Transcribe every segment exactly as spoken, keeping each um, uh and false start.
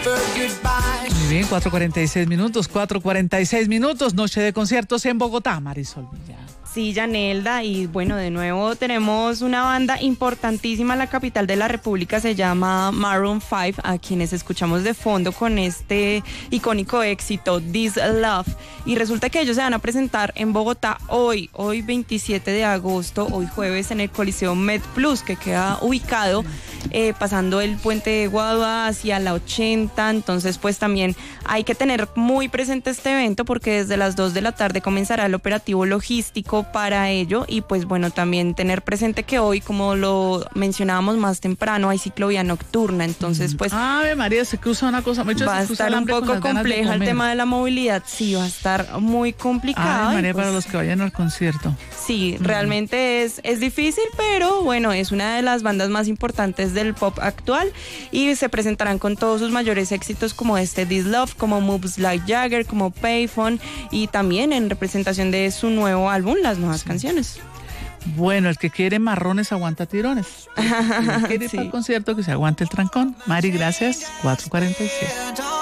Muy bien, cuatro cuarenta y seis minutos, cuatro cuarenta y seis minutos, noche de conciertos en Bogotá, Marisol Villa. Sí, Yanelda, y bueno, de nuevo tenemos una banda importantísima en la capital de la República, se llama Maroon cinco, a quienes escuchamos de fondo con este icónico éxito, This Love, y resulta que ellos se van a presentar en Bogotá hoy, hoy veintisiete de agosto, hoy jueves, en el Coliseo MedPlus, que queda ubicado eh, pasando el puente de Guadua hacia la ochenta, entonces pues también hay que tener muy presente este evento porque desde las dos de la tarde comenzará el operativo logístico para ello y pues bueno, también tener presente que hoy, como lo mencionábamos más temprano, hay ciclovía nocturna, entonces pues... Ave María, se cruza una cosa, mucho va a estar un poco compleja el tema de la movilidad, sí, va a estar muy complicado. Ave María, pues, para los que vayan al concierto. Sí, uh-huh. realmente es, es difícil, pero bueno, es una de las bandas más importantes del pop actual y se presentarán con todos sus mayores éxitos como este This Love, como Moves Like Jagger, como Payphone y también en representación de su nuevo álbum, las nuevas sí. canciones. Bueno, el que quiere marrones aguanta tirones. El que quiere ir sí. para el concierto que se aguante el trancón. Mari, gracias. cuatro cuarenta y seis.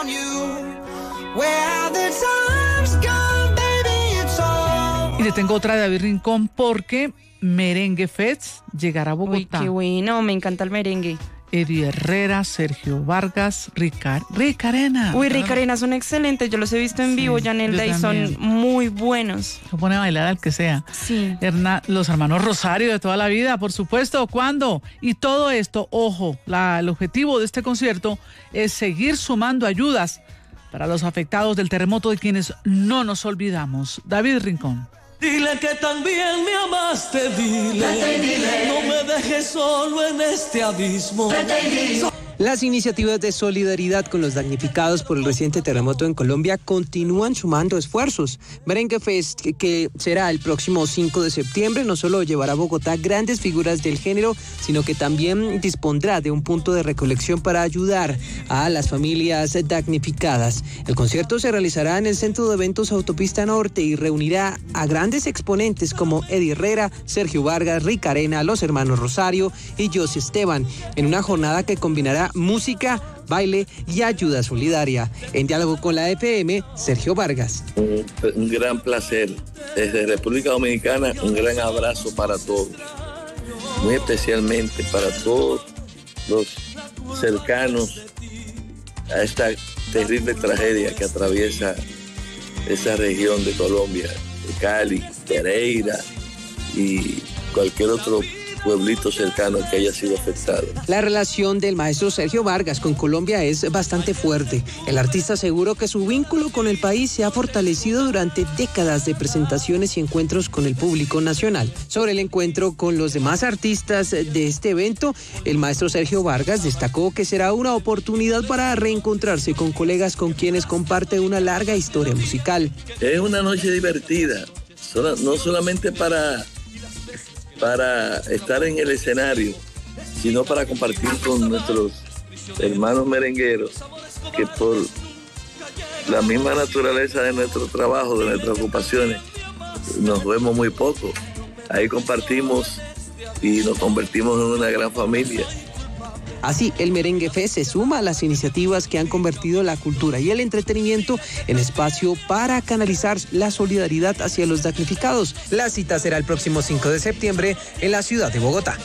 Y le tengo otra de David Rincón porque Merengue Fest llegará a Bogotá. Uy, qué bueno, me encanta el merengue. Eddie Herrera, Sergio Vargas, Rica, Rica Arena. Uy, Rica Arena son excelentes, yo los he visto en sí, vivo, Yanelda, y son muy buenos. Se pone a bailar al que sea. Sí. Herna, los hermanos Rosario de toda la vida, por supuesto. ¿Cuándo? Y todo esto, ojo, la, el objetivo de este concierto es seguir sumando ayudas para los afectados del terremoto de quienes no nos olvidamos. David Rincón. Dile que también me amaste, dile, dile, no me dejes solo en este abismo. Las iniciativas de solidaridad con los damnificados por el reciente terremoto en Colombia continúan sumando esfuerzos. Merengue Fest, que, que será el próximo cinco de septiembre, no solo llevará a Bogotá grandes figuras del género, sino que también dispondrá de un punto de recolección para ayudar a las familias damnificadas. El concierto se realizará en el Centro de Eventos Autopista Norte y reunirá a grandes exponentes como Eddie Herrera, Sergio Vargas, Rica Arena, los hermanos Rosario y José Esteban, en una jornada que combinará música, baile y ayuda solidaria. En diálogo con la F M, Sergio Vargas. Un, un gran placer. Desde República Dominicana, un gran abrazo para todos. Muy especialmente para todos los cercanos a esta terrible tragedia que atraviesa esa región de Colombia, de Cali, Pereira y cualquier otro pueblito cercano que haya sido afectado. La relación del maestro Sergio Vargas con Colombia es bastante fuerte. El artista aseguró que su vínculo con el país se ha fortalecido durante décadas de presentaciones y encuentros con el público nacional. Sobre el encuentro con los demás artistas de este evento, el maestro Sergio Vargas destacó que será una oportunidad para reencontrarse con colegas con quienes comparte una larga historia musical. Es una noche divertida, no solamente para para estar en el escenario, sino para compartir con nuestros hermanos merengueros, que por la misma naturaleza de nuestro trabajo, de nuestras ocupaciones, nos vemos muy poco. Ahí compartimos y nos convertimos en una gran familia. Así, el Merengue Fest se suma a las iniciativas que han convertido la cultura y el entretenimiento en espacio para canalizar la solidaridad hacia los damnificados. La cita será el próximo cinco de septiembre en la ciudad de Bogotá.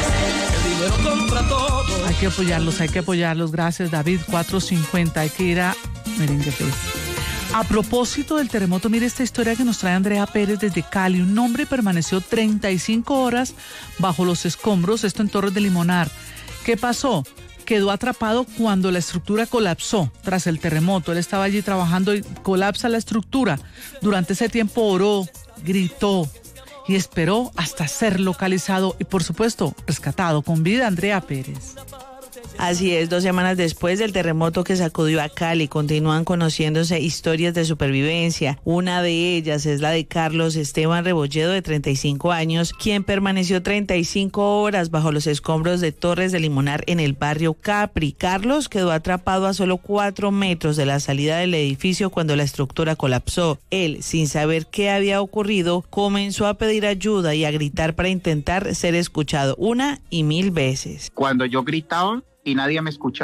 Hay que apoyarlos, hay que apoyarlos. Gracias, David. cuatro cincuenta, hay que ir a Merengue Fest. A propósito del terremoto, mire esta historia que nos trae Andrea Pérez desde Cali. Un hombre permaneció treinta y cinco horas bajo los escombros, esto en Torres de Limonar. ¿Qué pasó? Quedó atrapado cuando la estructura colapsó tras el terremoto. Él estaba allí trabajando y colapsa la estructura. Durante ese tiempo oró, gritó y esperó hasta ser localizado y, por supuesto, rescatado con vida. Andrea Pérez. Así es, dos semanas después del terremoto que sacudió a Cali, continúan conociéndose historias de supervivencia. Una de ellas es la de Carlos Esteban Rebolledo, de treinta y cinco años, quien permaneció treinta y cinco horas bajo los escombros de Torres de Limonar en el barrio Capri. Carlos quedó atrapado a solo cuatro metros de la salida del edificio cuando la estructura colapsó. Él, sin saber qué había ocurrido, comenzó a pedir ayuda y a gritar para intentar ser escuchado una y mil veces. Cuando yo gritaba y nadie me escuchaba,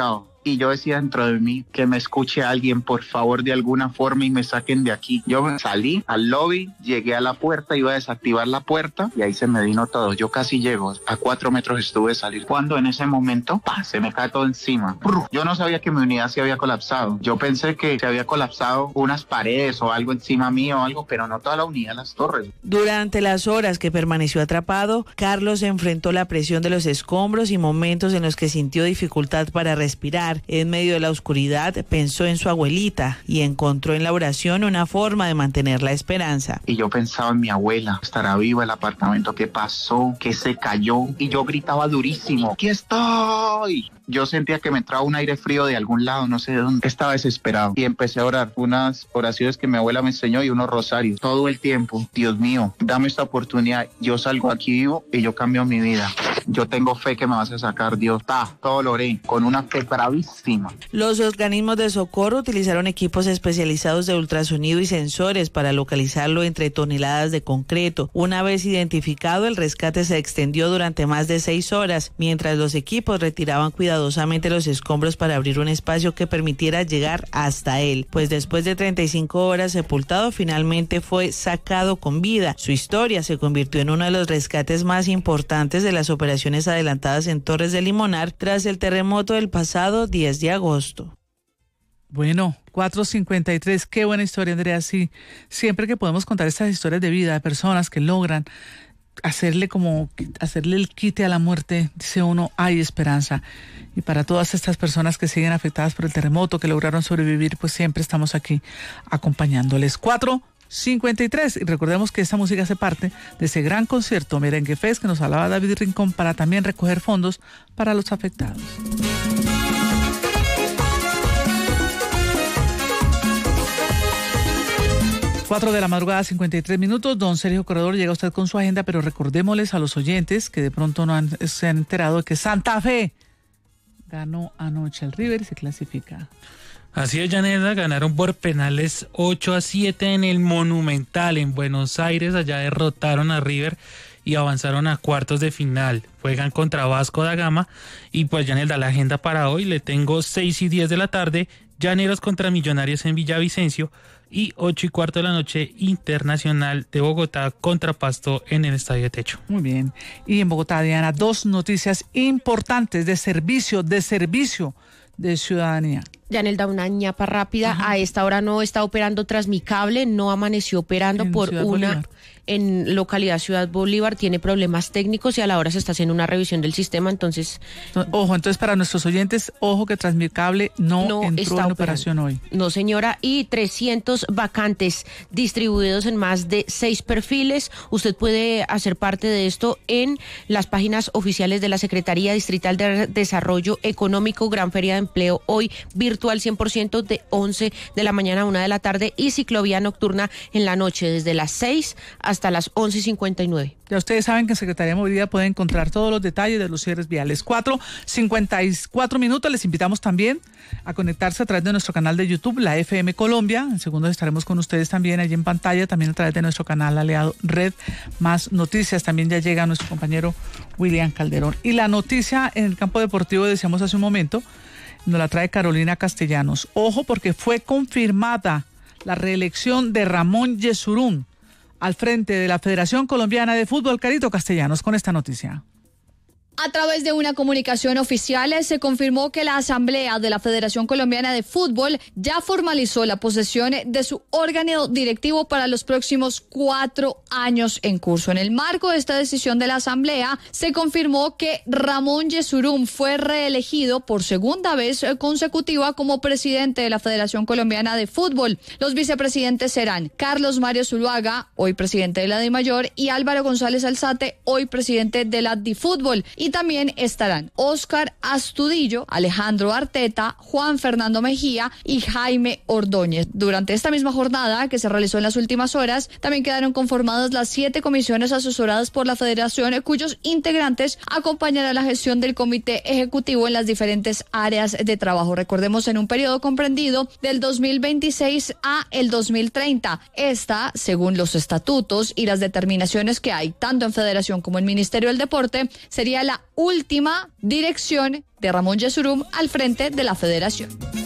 y yo decía dentro de mí que me escuche alguien, por favor, de alguna forma y me saquen de aquí. Yo salí al lobby, llegué a la puerta, iba a desactivar la puerta y ahí se me vino todo. Yo casi llego, a cuatro metros estuve de salir. Cuando en ese momento, ¡pah!, se me cae todo encima. Yo no sabía que mi unidad se había colapsado. Yo pensé que se había colapsado unas paredes o algo encima mío o algo, pero no toda la unidad, las torres. Durante las horas que permaneció atrapado, Carlos enfrentó la presión de los escombros y momentos en los que sintió dificultad para respirar. En medio de la oscuridad pensó en su abuelita y encontró en la oración una forma de mantener la esperanza. Y yo pensaba en mi abuela, estará viva, el apartamento, qué pasó, que se cayó, y yo gritaba durísimo, ¡aquí estoy! Yo sentía que me entraba un aire frío de algún lado, no sé de dónde. Estaba desesperado y empecé a orar unas oraciones que mi abuela me enseñó y unos rosarios todo el tiempo. Dios mío, dame esta oportunidad. Yo salgo aquí vivo y yo cambio mi vida. Yo tengo fe que me vas a sacar, Dios. Ta, todo lo oré con una fe bravísima. Los organismos de socorro utilizaron equipos especializados de ultrasonido y sensores para localizarlo entre toneladas de concreto. Una vez identificado, el rescate se extendió durante más de seis horas, mientras los equipos retiraban cuidadosamente los escombros para abrir un espacio que permitiera llegar hasta él. Pues después de treinta y cinco horas sepultado, finalmente fue sacado con vida. Su historia se convirtió en uno de los rescates más importantes de las operaciones adelantadas en Torres de Limonar tras el terremoto del pasado diez de agosto. Bueno, cuatro cincuenta y tres, qué buena historia, Andrea. Sí, siempre que podemos contar estas historias de vida de personas que logran hacerle como hacerle el quite a la muerte, dice uno, hay esperanza. Y para todas estas personas que siguen afectadas por el terremoto, que lograron sobrevivir, pues siempre estamos aquí acompañándoles. cuatro cincuenta y tres, y recordemos que esta música hace parte de ese gran concierto Merengue Fest que nos hablaba David Rincón, para también recoger fondos para los afectados. Cuatro de la madrugada, cincuenta y tres minutos. Don Sergio Corredor, llega usted con su agenda, pero recordémosles a los oyentes que de pronto no han, se han enterado de que Santa Fe ganó anoche al River y se clasifica. Así es, Yanela, ganaron por penales ocho a siete en el Monumental en Buenos Aires. Allá derrotaron a River y avanzaron a cuartos de final. Juegan contra Vasco da Gama. Y pues, Yanela, la agenda para hoy le tengo seis y diez de la tarde, Llaneros contra Millonarios en Villavicencio, y ocho y cuarto de la noche, Internacional de Bogotá contra Pasto en el Estadio de Techo. Muy bien. Y en Bogotá, Diana, dos noticias importantes de servicio, de servicio de ciudadanía. Yanelda, una ñapa rápida. Ajá. A esta hora no está operando Transmicable, no amaneció operando en por Ciudad una Bolívar. En localidad Ciudad Bolívar, tiene problemas técnicos y a la hora se está haciendo una revisión del sistema, entonces... Ojo, entonces para nuestros oyentes, ojo que Transmicable no, no entró está en operación hoy. No, señora, y trescientos vacantes distribuidos en más de seis perfiles. Usted puede hacer parte de esto en las páginas oficiales de la Secretaría Distrital de Desarrollo Económico, Gran Feria de Empleo hoy, virtual cien por ciento de once de la mañana a una de la tarde y ciclovía nocturna en la noche desde las seis hasta las once y cincuenta y nueve. Ya ustedes saben que en Secretaría de Movilidad pueden encontrar todos los detalles de los cierres viales. cuatro cincuenta y cuatro minutos. Les invitamos también a conectarse a través de nuestro canal de YouTube, la F M Colombia. En segundos estaremos con ustedes también allí en pantalla, también a través de nuestro canal aliado Red Más Noticias. También ya llega nuestro compañero William Calderón. Y la noticia en el campo deportivo, decíamos hace un momento, nos la trae Carolina Castellanos. Ojo, porque fue confirmada la reelección de Ramón Yesurún al frente de la Federación Colombiana de Fútbol. Carito Castellanos con esta noticia. A través de una comunicación oficial se confirmó que la Asamblea de la Federación Colombiana de Fútbol ya formalizó la posesión de su órgano directivo para los próximos cuatro años en curso. En el marco de esta decisión de la Asamblea, se confirmó que Ramón Yesurún fue reelegido por segunda vez consecutiva como presidente de la Federación Colombiana de Fútbol. Los vicepresidentes serán Carlos Mario Zuluaga, hoy presidente de la DIMAYOR, y Álvaro González Alzate, hoy presidente de la DIFútbol. Y también estarán Óscar Astudillo, Alejandro Arteta, Juan Fernando Mejía y Jaime Ordóñez. Durante esta misma jornada que se realizó en las últimas horas, también quedaron conformadas las siete comisiones asesoradas por la Federación, cuyos integrantes acompañarán la gestión del Comité Ejecutivo en las diferentes áreas de trabajo. Recordemos, en un periodo comprendido del dos mil veintiséis a el dos mil treinta. Esta, según los estatutos y las determinaciones que hay tanto en Federación como en Ministerio del Deporte, sería la última dirección de Ramón Yesurum al frente de la federación.